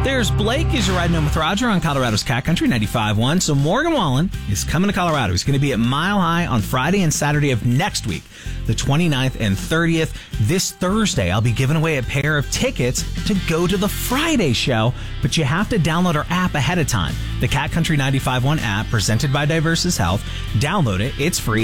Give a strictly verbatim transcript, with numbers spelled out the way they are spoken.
There's Blake as you're riding home with Roger on Colorado's Cat Country ninety-five point one. So Morgan Wallen is coming to Colorado. He's going to be at Mile High on Friday and Saturday of next week, the twenty-ninth and thirtieth. This Thursday, I'll be giving away a pair of tickets to go to the Friday show, but you have to download our app ahead of time. The Cat Country ninety-five point one app, presented by Diversus Health. Download it. It's free.